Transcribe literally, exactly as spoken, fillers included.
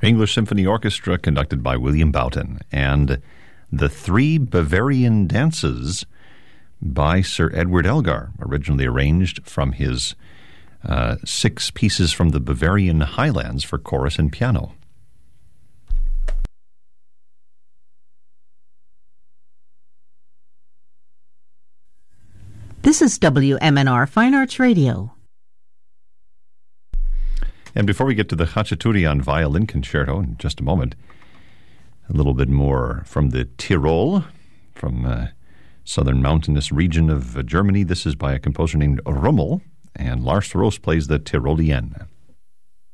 English Symphony Orchestra, conducted by William Boughton, and The Three Bavarian Dances by Sir Edward Elgar, originally arranged from his uh, Six Pieces from the Bavarian Highlands for chorus and piano. This is W M N R Fine Arts Radio. And before we get to the Khachaturian Violin Concerto in just a moment, a little bit more from the Tyrol, from uh, southern mountainous region of uh, Germany. This is by a composer named Rummel, and Lars Roos plays the Tyrolienne.